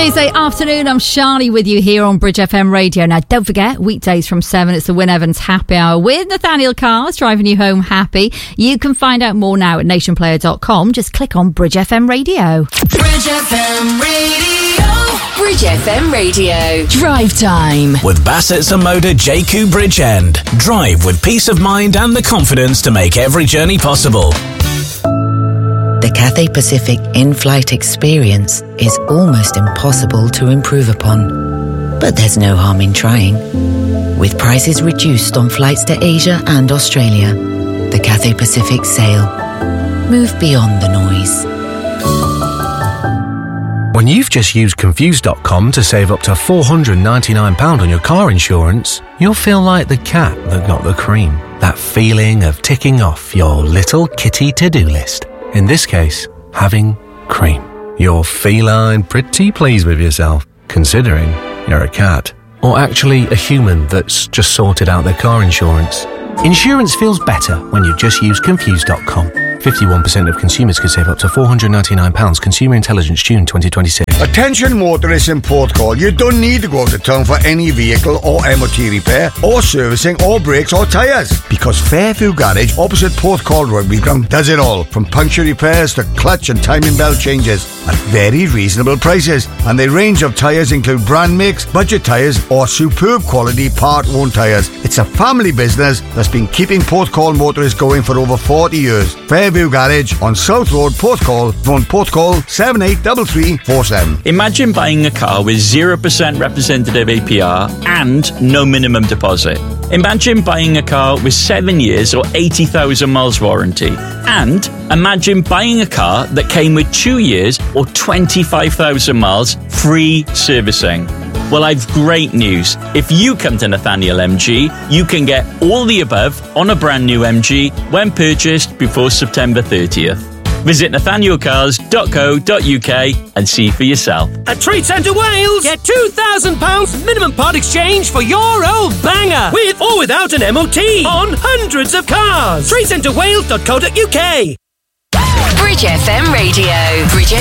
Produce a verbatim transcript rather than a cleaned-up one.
Tuesday afternoon, I'm Charlie with you here on Bridge F M Radio. Now, don't forget, weekdays from seven, it's the Wyn Evans Happy Hour with Nathaniel Cars, driving you home happy. You can find out more now at nation player dot com. Just click on Bridge F M Radio. Bridge F M Radio. Bridge F M Radio. Drive time. With Bassett's and Moda J Q Bridgend. Drive with peace of mind and the confidence to make every journey possible. The Cathay Pacific in-flight experience is almost impossible to improve upon. But there's no harm in trying. With prices reduced on flights to Asia and Australia, the Cathay Pacific sail. Move beyond the noise. When you've just used Confused dot com to save up to four hundred ninety-nine pounds on your car insurance, you'll feel like the cat that got the cream. That feeling of ticking off your little kitty to-do list. In this case, having cream. You're feline pretty pleased with yourself, considering you're a cat. Or actually a human that's just sorted out their car insurance. Insurance feels better when you just use Confused dot com. fifty-one percent of consumers could save up to four hundred ninety-nine pounds. Consumer Intelligence, June twenty twenty-six. Attention motorists in Porthcawl, you don't need to go to town for any vehicle or M O T repair or servicing or brakes or tyres, because Fairview Garage opposite Porthcawl Rugby Ground does it all, from puncture repairs to clutch and timing belt changes at very reasonable prices. And their range of tyres include brand makes, budget tyres or superb quality part-worn tyres. It's a family business that's been keeping Porthcawl motorists going for over forty years. Fairview Garage on South Road, Porthcawl. Phone Porthcawl seven eight three three four seven. Imagine buying a car with zero percent representative A P R and no minimum deposit. Imagine buying a car with seven years or eighty thousand miles warranty. And imagine buying a car that came with two years or twenty-five thousand miles free servicing. Well, I've great news. If you come to Nathaniel M G, you can get all the above on a brand new M G when purchased before September thirtieth. Visit nathaniel cars dot co dot uk and see for yourself. At Trade Centre Wales, get two thousand pounds minimum part exchange for your old banger, with or without an M O T, on hundreds of cars. trade centre wales dot co dot uk. Bridge F M Radio. Bridge